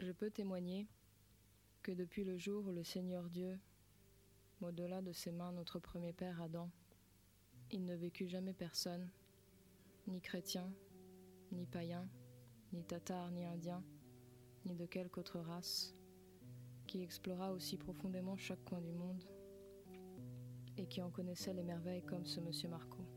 je peux témoigner que depuis le jour où le Seigneur Dieu, au-delà de ses mains notre premier père Adam, il ne vécut jamais personne, ni chrétien, ni païen, ni tatar, ni indien, ni de quelque autre race, qui explora aussi profondément chaque coin du monde et qui en connaissait les merveilles comme ce monsieur Marco.